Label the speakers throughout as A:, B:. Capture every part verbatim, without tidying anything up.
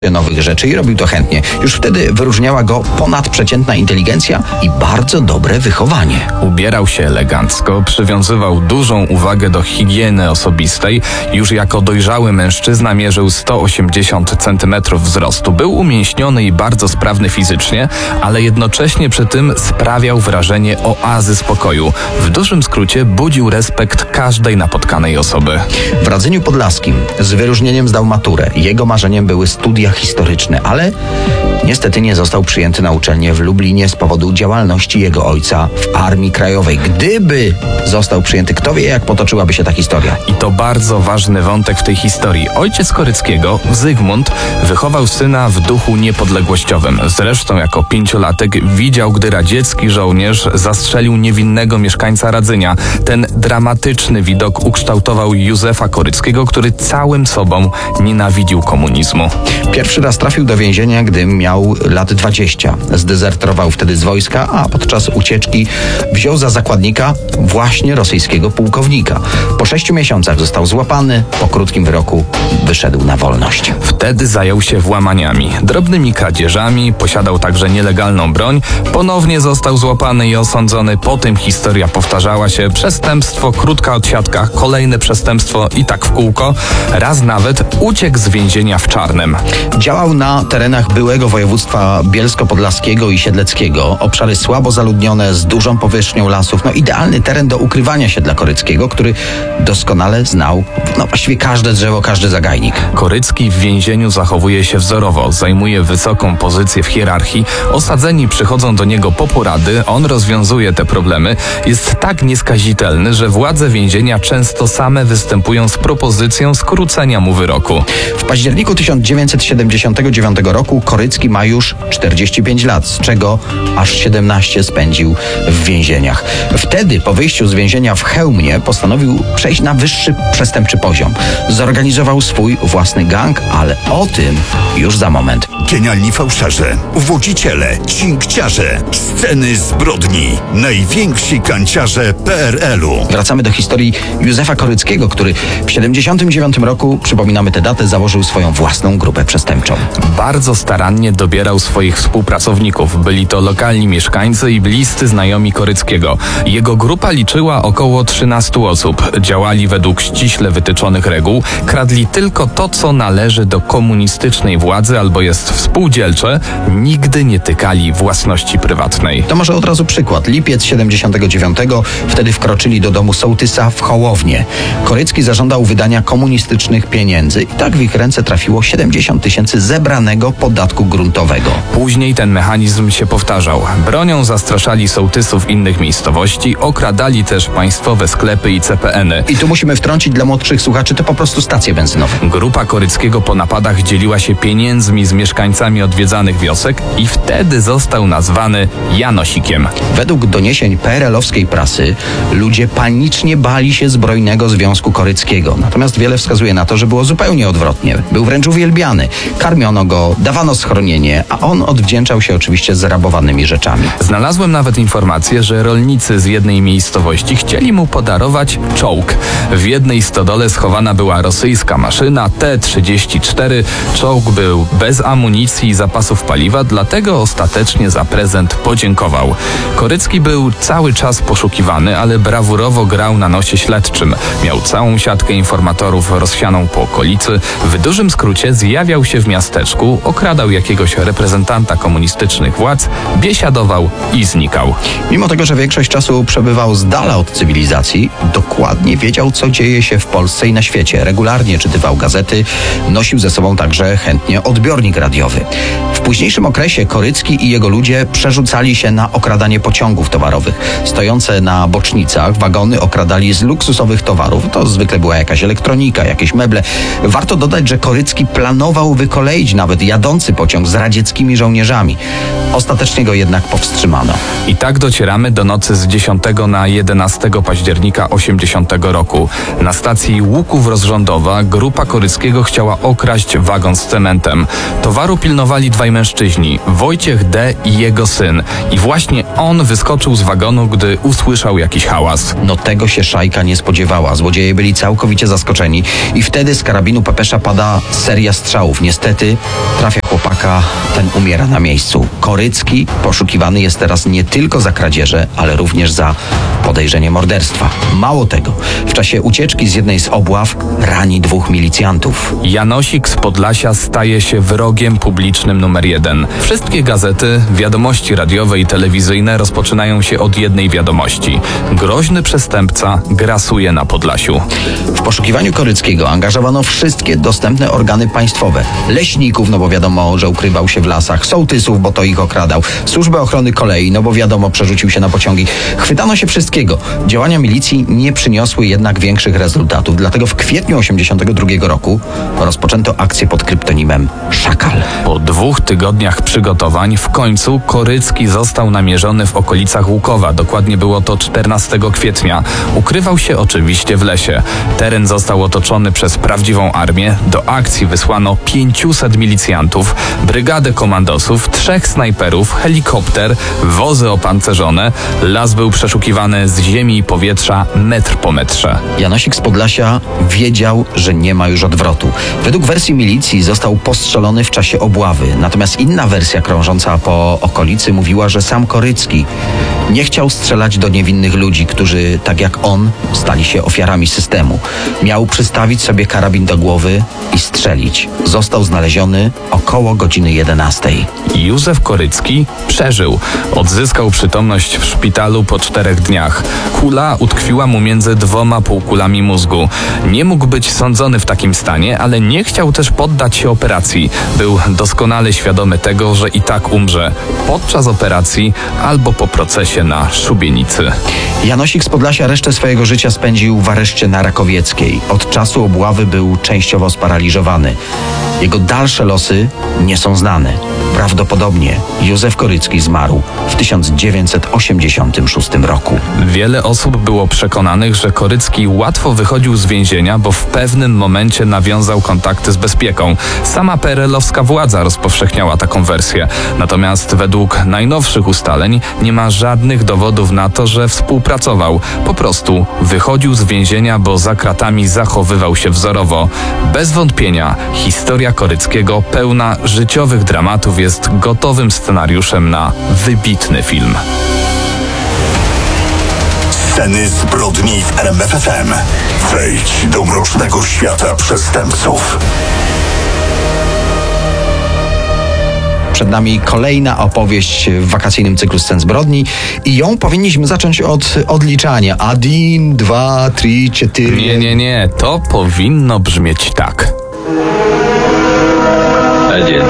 A: nowych rzeczy i robił to chętnie. Już wtedy wyróżniała go ponadprzeciętna inteligencja i bardzo dobre wychowanie.
B: Ubierał się elegancko, przywiązywał dużą uwagę do higieny osobistej. Już jako dojrzały mężczyzna mierzył sto osiemdziesiąt centymetrów wzrostu. Był umięśniony i bardzo sprawny fizycznie, ale jednocześnie przy tym sprawiał wrażenie oazy spokoju. W dużym skrócie budził respekt każdej napotkanej osoby.
A: W Radzeniu Podlaskim z wyróżnieniem zdał maturę. Jego marzeniem były studia historyczne, ale niestety nie został przyjęty na uczelnię w Lublinie z powodu działalności jego ojca w Armii Krajowej. Gdyby został przyjęty, kto wie, jak potoczyłaby się ta historia.
B: I to bardzo ważny wątek w tej historii. Ojciec Koryckiego, Zygmunt, wychował syna w duchu niepodległościowym. Zresztą jako pięciolatek widział, gdy radziecki żołnierz zastrzelił niewinnego mieszkańca Radzynia. Ten dramatyczny widok ukształtował Józefa Koryckiego, który całym sobą nienawidził komunizmu.
A: Pierwszy raz trafił do więzienia, gdy miał lat dwadzieścia. Zdezerterował wtedy z wojska, a podczas ucieczki wziął za zakładnika właśnie rosyjskiego pułkownika. Po sześciu miesiącach został złapany, po krótkim wyroku wyszedł na wolność.
B: Wtedy zajął się włamaniami, drobnymi kradzieżami, posiadał także nielegalną broń, ponownie został złapany i osądzony. Potem historia powtarzała się, przestępstwo, krótka odsiadka, kolejne przestępstwo i tak w kółko. Raz nawet uciekł z więzienia w Czarnem.
A: Działał na terenach byłego województwa bielsko-podlaskiego i siedleckiego. Obszary słabo zaludnione, z dużą powierzchnią lasów. No idealny teren do ukrywania się dla Koryckiego, który doskonale znał no właściwie każde drzewo, każdy zagajnik.
B: Korycki w więzieniu zachowuje się wzorowo, zajmuje wysoką pozycję w hierarchii. Osadzeni przychodzą do niego po porady, on rozwiązuje te problemy. Jest tak nieskazitelny, że władze więzienia często same występują z propozycją skrócenia mu wyroku.
A: W październiku tysiąc dziewięćset siedemdziesiątego dziewiątego roku Korycki ma już czterdzieści pięć lat, z czego aż siedemnaście spędził w więzieniach. Wtedy, po wyjściu z więzienia w Chełmie, postanowił przejść na wyższy przestępczy poziom. Zorganizował swój własny gang, ale o tym już za moment.
C: Genialni fałszerze, uwodziciele, cinkciarze, sceny zbrodni, najwięksi kanciarze P R L-u.
A: Wracamy do historii Józefa Koryckiego, który w siedemdziesiątym dziewiątym roku, przypominamy tę datę, założył swoją własną grupę przestępczą.
B: Bardzo starannie dobierał swoich współpracowników. Byli to lokalni mieszkańcy i bliscy znajomi Koryckiego. Jego grupa liczyła około trzynastu osób. Działali według ściśle wytyczonych reguł. Kradli tylko to, co należy do komunistycznej władzy albo jest współdzielcze. Nigdy nie tykali własności prywatnej.
A: To może od razu przykład. Lipiec siedemdziesiątego dziewiątego. Wtedy wkroczyli do domu sołtysa w Hołownie. Korycki zażądał wydania komunistycznych pieniędzy i tak w ich ręce trafiło siedemdziesiąt tysięcy zebranego podatku gruntowego.
B: Później ten mechanizm się powtarzał. Bronią zastraszali sołtysów innych miejscowości, okradali też państwowe sklepy i C P N-y.
A: I tu musimy wtrącić dla młodszych słuchaczy, to po prostu stacje benzynowe.
B: Grupa Koryckiego po napadach dzieliła się pieniędzmi z mieszkańcami odwiedzanych wiosek i wtedy został nazwany Janosikiem.
A: Według doniesień P R L-owskiej prasy ludzie panicznie bali się zbrojnego związku Koryckiego. Natomiast wiele wskazuje na to, że było zupełnie odwrotnie. Był wręcz uwielbiany. Karmiono go, dawano schronienie, a on odwdzięczał się oczywiście zrabowanymi rzeczami.
B: Znalazłem nawet informację, że rolnicy z jednej miejscowości chcieli mu podarować czołg. W jednej stodole schowana była rosyjska maszyna T trzydzieści cztery. Czołg był bez amunicji i zapasów paliwa, dlatego ostatecznie za prezent podziękował. Korycki był cały czas poszukiwany, ale brawurowo grał na nosie śledczym. Miał całą siatkę informatorów rozsianą po okolicy. W dużym skrócie zjawiał się w miasteczku, okradał jakiegoś reprezentanta komunistycznych władz, biesiadował i znikał.
A: Mimo tego, że większość czasu przebywał z dala od cywilizacji, dokładnie wiedział, co dzieje się w Polsce i na świecie. Regularnie czytywał gazety, nosił ze sobą także chętnie odbiornik radiowy. W późniejszym okresie Korycki i jego ludzie przerzucali się na okradanie pociągów towarowych. Stojące na bocznicach wagony okradali z luksusowych towarów. To zwykle była jakaś elektronika, jakieś meble. Warto dodać, że Korycki planował wykoleić nawet jadący pociąg z radzieckimi żołnierzami. Ostatecznie go jednak powstrzymano.
B: I tak docieramy do nocy z dziesiątego na jedenastego października osiemdziesiątego roku. Na stacji Łuków-Rozrządowa grupa Koryckiego chciała okraść wagon z cementem. Towaru pilnowali dwaj dwaj mężczyźni, Wojciech D. i jego syn. I właśnie on wyskoczył z wagonu, gdy usłyszał jakiś hałas.
A: No tego się szajka nie spodziewała. Złodzieje byli całkowicie zaskoczeni i wtedy z karabinu Pepesza pada seria strzałów. Niestety trafia chłopaka, ten umiera na miejscu. Korycki poszukiwany jest teraz nie tylko za kradzieże, ale również za podejrzenie morderstwa. Mało tego, w czasie ucieczki z jednej z obław rani dwóch milicjantów.
B: Janosik z Podlasia staje się wrogiem publicznym numer jeden. Wszystkie gazety, wiadomości radiowe i telewizyjne rozpoczynają się od jednej wiadomości. Groźny przestępca grasuje na Podlasiu.
A: W poszukiwaniu Koryckiego angażowano wszystkie dostępne organy państwowe. Leśników, no bo wiadomo, że ukrywał się w lasach, sołtysów, bo to ich okradał, służbę ochrony kolei, no bo wiadomo, przerzucił się na pociągi. Chwytano się wszystkiego. Działania milicji nie przyniosły jednak większych rezultatów, dlatego w kwietniu osiemdziesiątego drugiego roku rozpoczęto akcję pod kryptonimem Szakal.
B: Po dwóch tygodniach przygotowań w końcu Korycki został namierzony w okolicach Łukowa. Dokładnie było to czternastego kwietnia. Ukrywał się oczywiście w lesie. Teren został otoczony przez prawdziwą armię. Do akcji wysłano pięciuset milicjantów, brygadę komandosów, trzech snajperów, helikopter, wozy opancerzone. Las był przeszukiwany z ziemi i powietrza metr po metrze.
A: Janosik z Podlasia wiedział, że nie ma już odwrotu. Według wersji milicji został postrzelony w czasie obławy. Natomiast inna wersja krążąca po okolicy mówiła, że sam Korycki nie chciał strzelać do niewinnych ludzi, którzy, tak jak on, stali się ofiarami systemu. Miał przystawić sobie karabin do głowy i strzelić. Został znaleziony około godziny jedenastej.
B: Józef Korycki przeżył. Odzyskał przytomność w szpitalu po czterech dniach. Kula utkwiła mu między dwoma półkulami mózgu. Nie mógł być sądzony w takim stanie, ale nie chciał też poddać się operacji. Był doskonale świadomy tego, że i tak umrze podczas operacji albo po procesie na szubienicy.
A: Janosik z Podlasia resztę swojego życia spędził w areszcie na Rakowieckiej. Od czasu obławy był częściowo sparaliżowany. Jego dalsze losy nie są znane. Prawdopodobnie Józef Korycki zmarł w tysiąc dziewięćset osiemdziesiątym szóstym roku.
B: Wiele osób było przekonanych, że Korycki łatwo wychodził z więzienia, bo w pewnym momencie nawiązał kontakty z bezpieką. Sama perelowska władza rozpowszechniała taką wersję. Natomiast według najnowszych ustaleń nie ma żadnych dowodów na to, że współpracował. Po prostu wychodził z więzienia, bo za kratami zachowywał się wzorowo. Bez wątpienia historia Koryckiego, pełna życiowych dramatów, jest gotowym scenariuszem na wybitny film.
C: Sceny zbrodni w R M F F M. Wejdź do mrocznego świata przestępców.
A: Przed nami kolejna opowieść w wakacyjnym cyklu Scen zbrodni i ją powinniśmy zacząć od odliczania. Один, dwa, trzy, cztery.
B: Nie, nie, nie. To powinno brzmieć tak.
D: Один.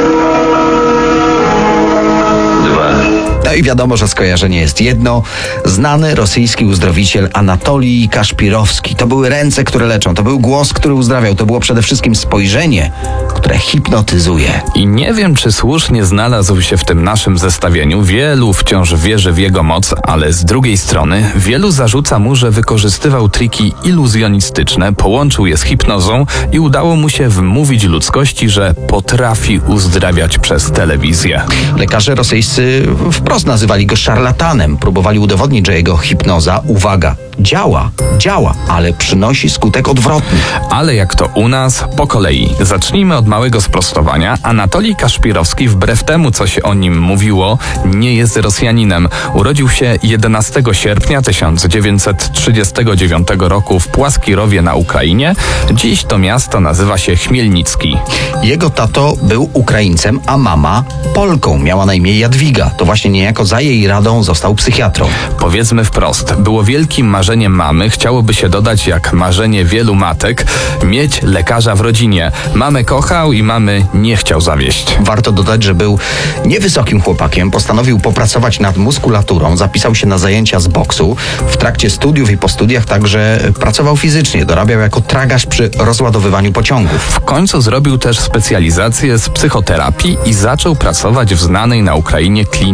D: Два.
A: No i wiadomo, że skojarzenie jest jedno. Znany rosyjski uzdrowiciel Anatolij Kaszpirowski. To były ręce, które leczą. To był głos, który uzdrawiał. To było przede wszystkim spojrzenie, które hipnotyzuje.
B: I nie wiem, czy słusznie znalazł się w tym naszym zestawieniu. Wielu wciąż wierzy w jego moc, ale z drugiej strony wielu zarzuca mu, że wykorzystywał triki iluzjonistyczne, połączył je z hipnozą i udało mu się wmówić ludzkości, że potrafi uzdrawiać przez telewizję.
A: Lekarze rosyjscy wprost nazywali go szarlatanem. Próbowali udowodnić, że jego hipnoza, uwaga, działa, działa, ale przynosi skutek odwrotny.
B: Ale jak to u nas, po kolei. Zacznijmy od małego sprostowania. Anatolij Kaszpirowski, wbrew temu, co się o nim mówiło, nie jest Rosjaninem. Urodził się jedenastego sierpnia tysiąc dziewięćset trzydziestego dziewiątego roku w Płaskirowie na Ukrainie. Dziś to miasto nazywa się Chmielnicki.
A: Jego tato był Ukraińcem, a mama Polką. Miała na imię Jadwiga. To właśnie niejako za jej radą został psychiatrą.
B: Powiedzmy wprost, było wielkim marzeniem mamy, chciałoby się dodać jak marzenie wielu matek, mieć lekarza w rodzinie. Mamę kochał i mamy nie chciał zawieść.
A: Warto dodać, że był niewysokim chłopakiem, postanowił popracować nad muskulaturą, zapisał się na zajęcia z boksu. W trakcie studiów i po studiach także pracował fizycznie, dorabiał jako tragarz przy rozładowywaniu pociągów.
B: W końcu zrobił też specjalizację z psychoterapii i zaczął pracować w znanej na Ukrainie klinice psychiatrycznej.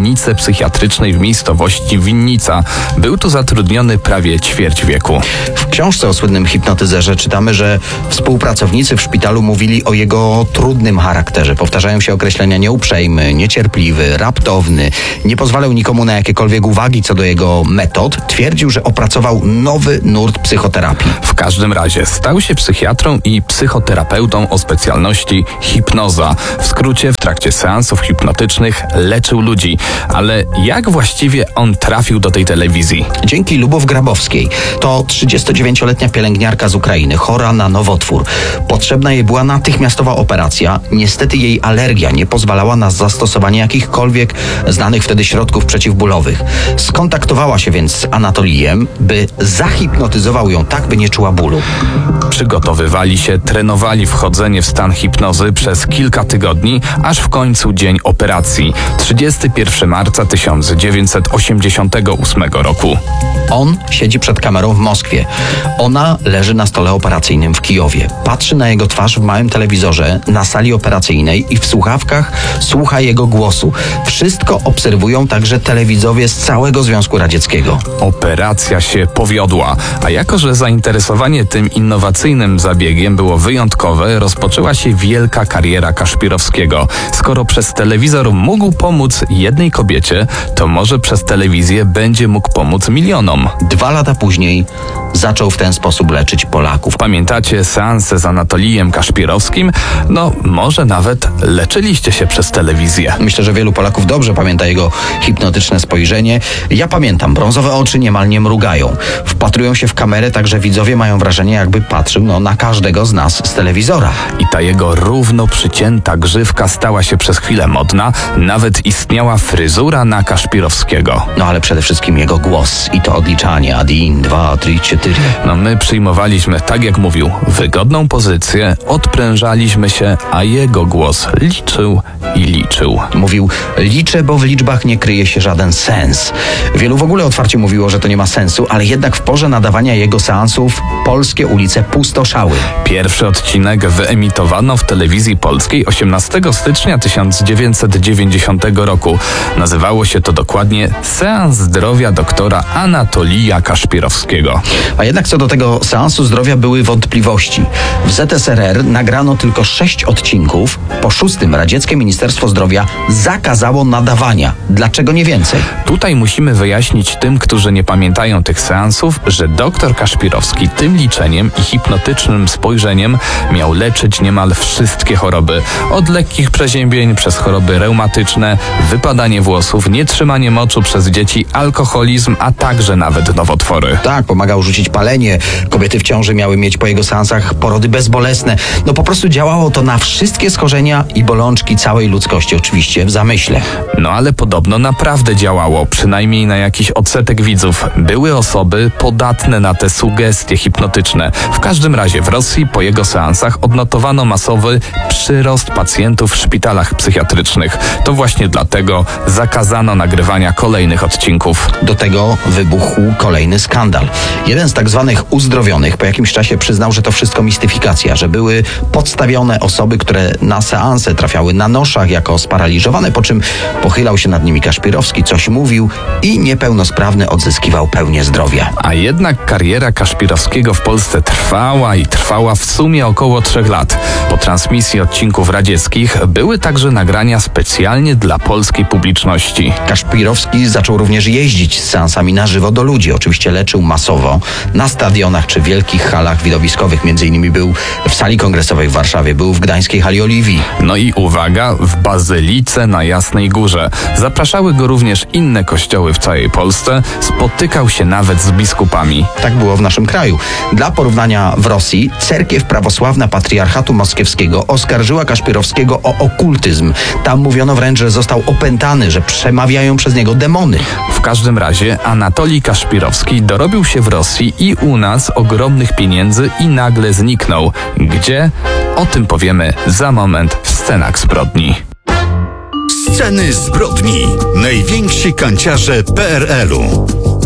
B: psychiatrycznej w miejscowości Winnica. Był tu zatrudniony prawie ćwierć wieku.
A: W książce o słynnym hipnotyzerze czytamy, że współpracownicy w szpitalu mówili o jego trudnym charakterze. Powtarzają się określenia nieuprzejmy, niecierpliwy, raptowny. Nie pozwalał nikomu na jakiekolwiek uwagi co do jego metod. Twierdził, że opracował nowy nurt psychoterapii.
B: W każdym razie stał się psychiatrą i psychoterapeutą o specjalności hipnoza. W skrócie, w trakcie seansów hipnotycznych leczył ludzi. Ale jak właściwie on trafił do tej telewizji?
A: Dzięki Lubow Grabowskiej. To trzydziestodziewięcioletnia pielęgniarka z Ukrainy, chora na nowotwór. Potrzebna jej była natychmiastowa operacja. Niestety jej alergia nie pozwalała na zastosowanie jakichkolwiek znanych wtedy środków przeciwbólowych. Skontaktowała się więc z Anatolijem, by zahipnotyzował ją tak, by nie czuła bólu.
B: Przygotowywali się, trenowali wchodzenie w stan hipnozy przez kilka tygodni, aż w końcu dzień operacji. trzydziestego pierwszego marca tysiąc dziewięćset osiemdziesiątego ósmego roku.
A: On siedzi przed kamerą w Moskwie. Ona leży na stole operacyjnym w Kijowie. Patrzy na jego twarz w małym telewizorze na sali operacyjnej i w słuchawkach słucha jego głosu. Wszystko obserwują także telewidzowie z całego Związku Radzieckiego.
B: Operacja się powiodła, a jako że zainteresowanie tym innowacyjnym zabiegiem było wyjątkowe, rozpoczęła się wielka kariera Kaszpirowskiego. Skoro przez telewizor mógł pomóc jednej kobiecie, to może przez telewizję będzie mógł pomóc milionom.
A: Dwa lata później zaczął w ten sposób leczyć Polaków.
B: Pamiętacie seanse z Anatolijem Kaszpirowskim? No, może nawet leczyliście się przez telewizję.
A: Myślę, że wielu Polaków dobrze pamięta jego hipnotyczne spojrzenie. Ja pamiętam, brązowe oczy niemal nie mrugają. Wpatrują się w kamerę, tak że widzowie mają wrażenie, jakby patrzył no, na każdego z nas z telewizora.
B: I ta jego równo przycięta grzywka stała się przez chwilę modna. Nawet istniała fryzura na Kaszpirowskiego.
A: No ale przede wszystkim jego głos i to odliczanie. Adin, dwa, trzy, cztery.
B: No my przyjmowaliśmy, tak jak mówił, wygodną pozycję, odprężaliśmy się, a jego głos liczył i liczył.
A: Mówił, liczę, bo w liczbach nie kryje się żaden sens. Wielu w ogóle otwarcie mówiło, że to nie ma sensu, ale jednak w porze nadawania jego seansów polskie ulice pustoszały.
B: Pierwszy odcinek wyemitowano w telewizji polskiej osiemnastego stycznia tysiąc dziewięćset dziewięćdziesiątego roku. Nazywało się to dokładnie Seans zdrowia doktora Anatolija Kaszpirowskiego.
A: A jednak co do tego seansu zdrowia były wątpliwości. W Z S R R nagrano tylko sześć odcinków. Po szóstym radzieckie Ministerstwo Zdrowia zakazało nadawania. Dlaczego nie więcej?
B: Tutaj musimy wyjaśnić tym, którzy nie pamiętają tych seansów, że doktor Kaszpirowski tym liczeniem i hipnotycznym spojrzeniem miał leczyć niemal wszystkie choroby. Od lekkich przeziębień przez choroby reumatyczne, wypadanie włosów, nietrzymanie moczu przez dzieci, alkoholizm, a także nawet nowotwory.
A: Tak, pomagał rzucić palenie. Kobiety w ciąży miały mieć po jego seansach porody bezbolesne. No po prostu działało to na wszystkie schorzenia i bolączki całej ludzkości, oczywiście w zamyśle.
B: No ale podobno naprawdę działało, przynajmniej na jakiś odsetek widzów. Były osoby podatne na te sugestie hipnotyczne. W każdym razie w Rosji po jego seansach odnotowano masowy przyrost pacjentów w szpitalach psychiatrycznych. To właśnie dlatego zakazano nagrywania kolejnych odcinków.
A: Do tego wybuchł kolejny skandal. Jeden z tak zwanych uzdrowionych po jakimś czasie przyznał, że to wszystko mistyfikacja, że były podstawione osoby, które na seanse trafiały na noszach jako sparaliżowane, po czym pochylał się nad nimi Kaszpirowski, coś mówił i niepełnosprawny odzyskiwał pełnię zdrowia.
B: A jednak kariera Kaszpirowskiego w Polsce trwała i trwała w sumie około trzech lat. Po transmisji odcinków radzieckich były także nagrania specjalnie dla polskiej publiczności.
A: Kaszpirowski zaczął również jeździć z seansami na żywo do ludzi. Oczywiście leczył masowo na stadionach czy wielkich halach widowiskowych. Między innymi był w sali kongresowej w Warszawie, był w gdańskiej hali Oliwii.
B: No i uwaga, w Bazylice na Jasnej Górze. Zapraszały go również inne kościoły w całej Polsce. Spotykał się nawet z biskupami.
A: Tak było w naszym kraju. Dla porównania w Rosji cerkiew prawosławna Patriarchatu Moskiewskiego oskarżyła Kaszpirowskiego o okultyzm. Tam mówiono wręcz, że został opętany, że przemawiają przez niego demony.
B: W każdym razie Anatolij Kaszpirowski dorobił się w Rosji i u nas ogromnych pieniędzy i nagle zniknął. Gdzie? O tym powiemy za moment w Scenach zbrodni.
C: Sceny zbrodni. Najwięksi kanciarze P R L u.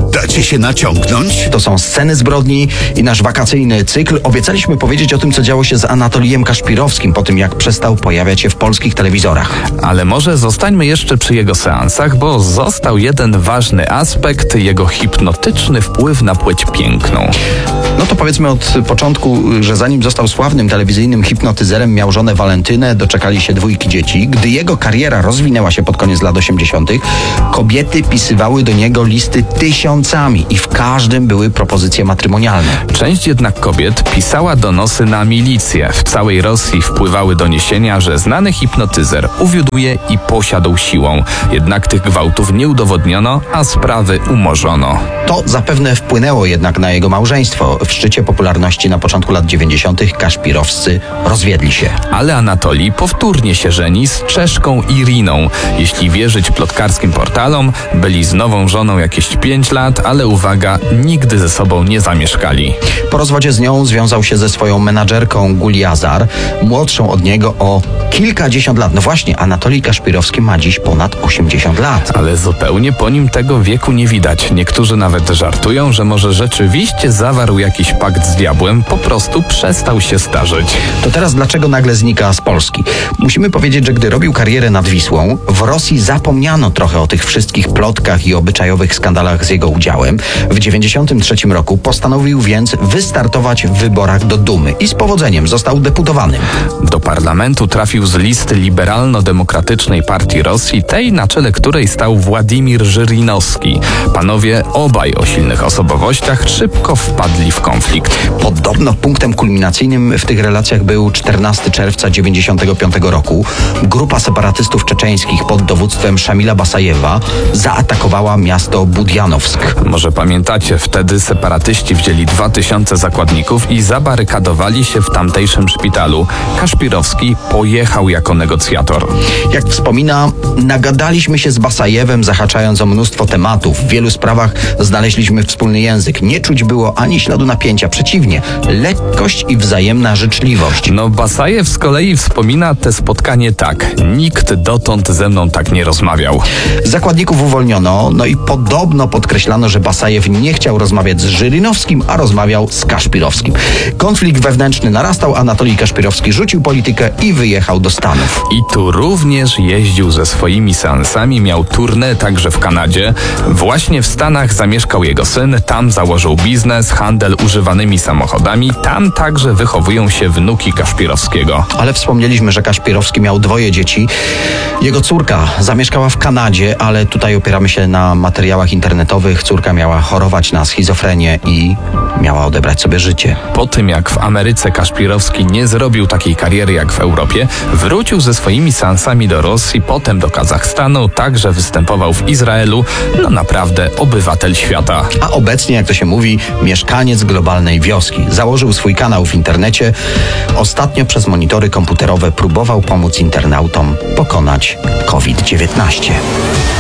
C: Dacie się naciągnąć?
A: To są sceny zbrodni i nasz wakacyjny cykl. Obiecaliśmy powiedzieć o tym, co działo się z Anatolijem Kaszpirowskim po tym, jak przestał pojawiać się w polskich telewizorach.
B: Ale może zostańmy jeszcze przy jego seansach, bo został jeden ważny aspekt, jego hipnotyczny wpływ na płeć piękną.
A: No to powiedzmy od początku, że zanim został sławnym telewizyjnym hipnotyzerem, miał żonę Walentynę, doczekali się dwójki dzieci. Gdy jego kariera rozwinęła się pod koniec lat osiemdziesiątych, kobiety pisywały do niego listy tysiącami i w każdym były propozycje matrymonialne.
B: Część jednak kobiet pisała donosy na milicję. W całej Rosji wpływały doniesienia, że znany hipnotyzer uwiódł je i posiadł siłą. Jednak tych gwałtów nie udowodniono, a sprawy umorzono.
A: To zapewne wpłynęło jednak na jego małżeństwo. W szczycie popularności na początku lat dziewięćdziesiątych Kaszpirowscy rozwiedli się.
B: Ale Anatolij powtórnie się żeni z Czeszką Iriną. Jeśli wierzyć plotkarskim portalom, byli z nową żoną jakieś pięć lat, ale uwaga, nigdy ze sobą nie zamieszkali.
A: Po rozwodzie z nią związał się ze swoją menadżerką Guliazar, młodszą od niego o kilkadziesiąt lat. No właśnie, Anatolij Kaszpirowski ma dziś ponad osiemdziesiąt lat.
B: Ale zupełnie po nim tego wieku nie widać. Niektórzy nawet żartują, że może rzeczywiście zawarł jakiś pakt z diabłem, po prostu przestał się starzeć.
A: To teraz dlaczego nagle znika z Polski? Musimy powiedzieć, że gdy robił karierę nad Wisłą, w Rosji zapomniano trochę o tych wszystkich plotkach i obyczajowych skandalach z jego udziałem. W dziewięćdziesiątym trzecim roku postanowił więc wystartować w wyborach do Dumy i z powodzeniem został deputowanym.
B: Do parlamentu trafił z listy Liberalno-Demokratycznej Partii Rosji, tej na czele której stał Władimir Żyrinowski. Panowie, obaj o silnych osobowościach, szybko wpadli w konflikt.
A: Podobno punktem kulminacyjnym w tych relacjach był czternastego czerwca dziewięćdziesiątego piątego roku. Grupa separatystów czeczeńskich pod dowództwem Szamila Basajewa zaatakowała miasto Budianowsk.
B: Może pamiętacie, wtedy separatyści wzięli dwa tysiące zakładników i zabarykadowali się w tamtejszym szpitalu. Kaszpirowski pojechał jako negocjator.
A: Jak wspomina, nagadaliśmy się z Basajewem, zahaczając o mnóstwo tematów. W wielu sprawach znaleźliśmy wspólny język. Nie czuć było ani śladu napięcia. Przeciwnie, lekkość i wzajemna życzliwość.
B: No Basajew z kolei wspomina te spotkanie tak. Nikt dotąd ze mną tak nie rozmawiał.
A: Zakładników uwolniono, no i podobno podkreślano, że Basajew nie chciał rozmawiać z Żyrynowskim, a rozmawiał z Kaszpirowskim. Konflikt wewnętrzny narastał, Anatolij Kaszpirowski rzucił politykę i wyjechał do Stanów.
B: I tu również jeździł ze swoimi seansami, miał tournée także w Kanadzie. Właśnie w Stanach zamieszkał jego syn, tam założył biznes, handel używanymi samochodami, tam także wychowują się wnuki Kaszpirowskiego.
A: Ale wspomnieliśmy, że Kaszpirowski miał dwoje dzieci. Jego córka zamieszkała w Kanadzie, ale tutaj opieramy się na materiałach internetowych. Córka miała chorować na schizofrenię i miała odebrać sobie życie.
B: Po tym jak w Ameryce Kaszpirowski nie zrobił takiej kariery jak w Europie, wrócił ze swoimi seansami do Rosji, potem do Kazachstanu, także występował w Izraelu. No naprawdę obywatel świata.
A: A obecnie, jak to się mówi, mieszkaniec globalnej wioski. Założył swój kanał w internecie. Ostatnio przez monitory komputerowe próbował pomóc internautom pokonać kowid dziewiętnaście.